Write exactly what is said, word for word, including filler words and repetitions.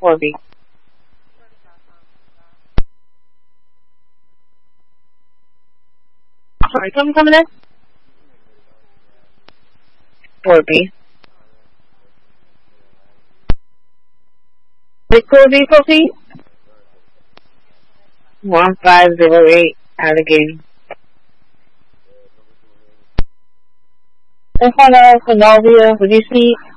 four B. Sorry, someone coming in? four B. Which four B, proceed? one five zero eight, out of game. That's on uh, Sonovia. Would you speak?